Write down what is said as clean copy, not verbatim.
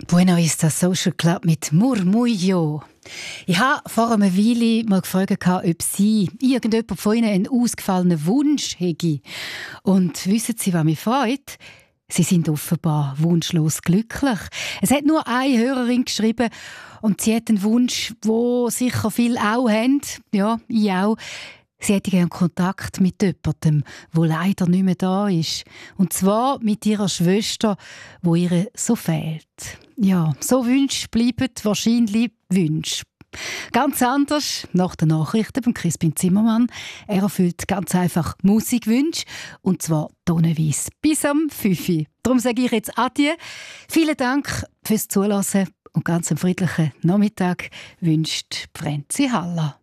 Buena Vista Social Club mit Murmullo. Ich habe vor einer Weile mal gefragt, ob Sie irgendjemand von Ihnen einen ausgefallenen Wunsch hätte. Und wissen Sie, was mich freut? Sie sind offenbar wunschlos glücklich. Es hat nur eine Hörerin geschrieben und sie hat einen Wunsch, wo sicher viele auch haben. Ja, ich auch. Sie hätte gerne Kontakt mit jemandem, der leider nicht mehr da ist. Und zwar mit ihrer Schwester, wo ihr so fehlt. Ja, so Wünsche bleiben wahrscheinlich Wünsche. Ganz anders nach den Nachrichten von Crispin Zimmermann. Er erfüllt ganz einfach Musikwünsche, und zwar tonnenweise bis am 5 Uhr. Darum sage ich jetzt Adieu. Vielen Dank fürs Zuhören und ganz einen friedlichen Nachmittag wünscht Frenzi Haller.